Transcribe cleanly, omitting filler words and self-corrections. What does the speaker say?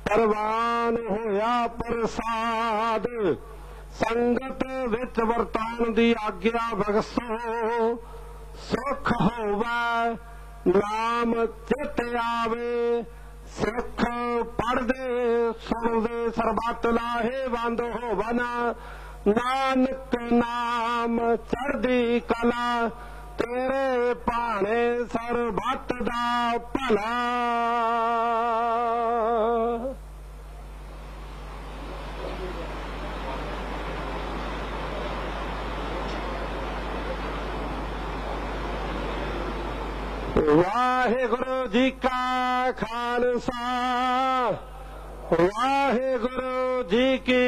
ਪ੍ਰਵਾਨ ਹੋਇਆ ਪ੍ਰਸਾਦ। ਸੰਗਤ ਵਿੱਚ ਵਰਤਾਨ ਦੀ ਆਗਿਆ ਬਖਸ਼ੋ। ਸੁਖ ਹੋਵੇ ਨਾਮ ਚਿਤ ਆਵੇ। ਸਿੱਖ ਪੜ੍ਹਦੇ ਸੁਣਦੇ ਸਰਬੱਤ ਲਾਹੇਵੰਦ ਹੋਵਨ। ਨਾਨਕ ਨਾਮ ਚੜ੍ਹਦੀ ਕਲਾ ਤੇਰੇ ਭਾਣੇ ਸਰਬੱਤ ਦਾ ਭਲਾ। ਵਾਹਿਗੁਰੂ ਜੀ ਕਾ ਖਾਲਸਾ ਵਾਹਿਗੁਰੂ ਜੀ ਕੀ